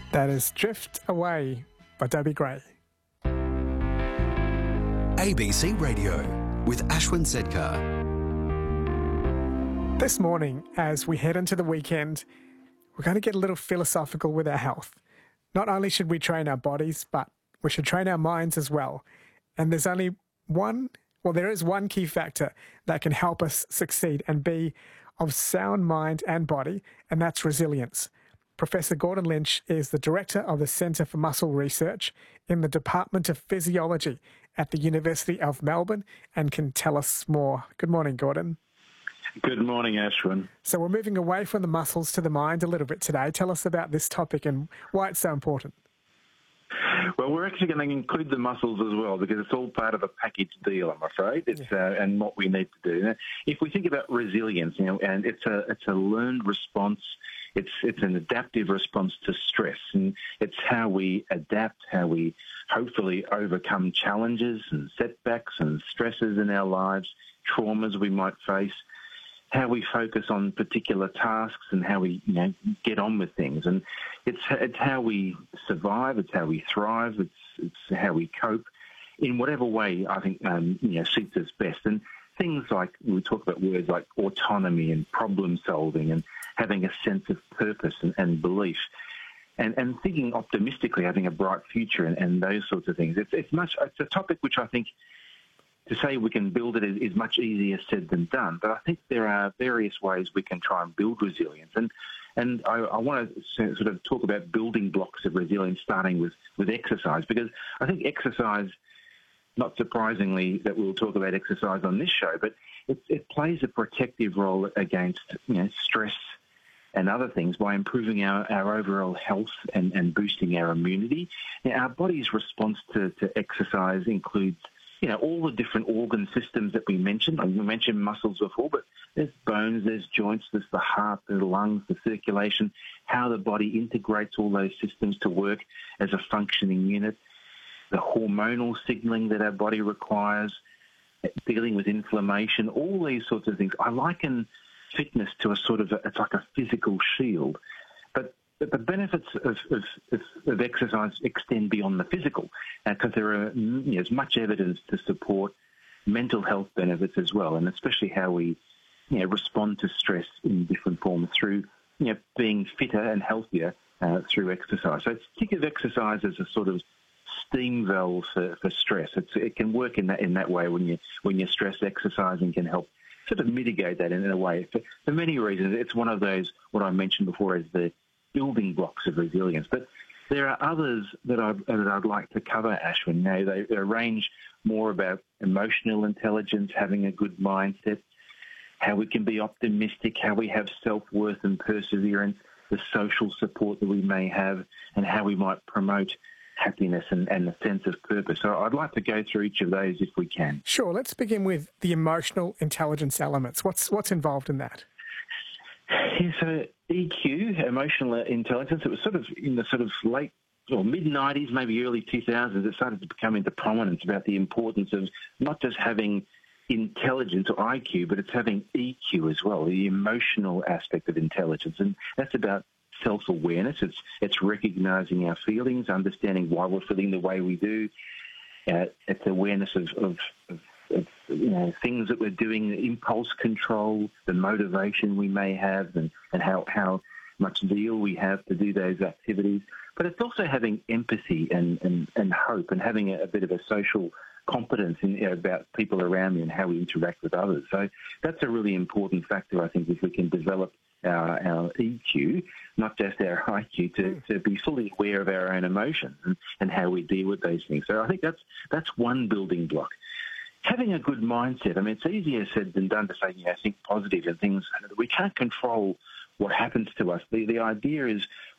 That is Drift Away by Dobie Gray. ABC Radio with Ashwin Sedkar. This morning, as we head into the weekend, we're going to get a little philosophical with our health. Not only should we train our bodies, but we should train our minds as well. And there is one key factor that can help us succeed and be of sound mind and body, and that's resilience. Professor Gordon Lynch is the Director of the Centre for Muscle Research in the Department of Physiology at the University of Melbourne and can tell us more. Good morning, Gordon. Good morning, Ashwin. So we're moving away from the muscles to the mind a little bit today. Tell us about this topic and why it's so important. Well, we're actually going to include the muscles as well because it's all part of a package deal, I'm afraid, and what we need to do. Now, if we think about resilience, and it's a learned response. It's an adaptive response to stress, and it's how we adapt, how we hopefully overcome challenges and setbacks and stresses in our lives, traumas we might face, how we focus on particular tasks and how we get on with things. And it's how we survive, it's how we thrive, it's how we cope in whatever way I think suits us best. And things like, we talk about words like autonomy and problem solving and having a sense of purpose and belief, and thinking optimistically, having a bright future and those sorts of things. It's a topic which I think to say we can build it is much easier said than done. But I think there are various ways we can try and build resilience. And I want to sort of talk about building blocks of resilience, starting with exercise, because I think exercise, not surprisingly that we'll talk about exercise on this show, but it plays a protective role against stress and other things by improving our overall health and boosting our immunity. Now, our body's response to exercise includes all the different organ systems that we mentioned. Like we mentioned muscles before, but there's bones, there's joints, there's the heart, the lungs, the circulation, how the body integrates all those systems to work as a functioning unit, the hormonal signaling that our body requires, dealing with inflammation, all these sorts of things. I liken fitness to it's like a physical shield. But the benefits of exercise extend beyond the physical, because there are there's much evidence to support mental health benefits as well, and especially how we respond to stress in different forms through being fitter and healthier through exercise. So think of exercise as a sort of steam valve for stress. It can work in that way when you're stressed. Exercising can help sort of mitigate that in a way. For many reasons, it's one of those, what I mentioned before, as the building blocks of resilience. But there are others that I'd like to cover, Ashwin. Now, they range more about emotional intelligence, having a good mindset, how we can be optimistic, how we have self-worth and perseverance, the social support that we may have, and how we might promote happiness and a sense of purpose. So I'd like to go through each of those if we can. Sure. Let's begin with the emotional intelligence elements. What's involved in that? Yeah, so EQ, emotional intelligence, it was sort of in the sort of late or mid-90s, maybe early 2000s, it started to become into prominence about the importance of not just having intelligence or IQ, but it's having EQ as well, the emotional aspect of intelligence. And that's about self-awareness. It's recognizing our feelings, understanding why we're feeling the way we do. It's awareness of things that we're doing, the impulse control, the motivation we may have, and how much zeal we have to do those activities. But it's also having empathy and hope, and having a bit of a social competence about people around me and how we interact with others. So that's a really important factor, I think, if we can develop our EQ, not just our IQ, to be fully aware of our own emotions and how we deal with those things. So I think that's one building block. Having a good mindset, I mean, it's easier said than done to say, think positive and things. We can't control what happens to us. The idea is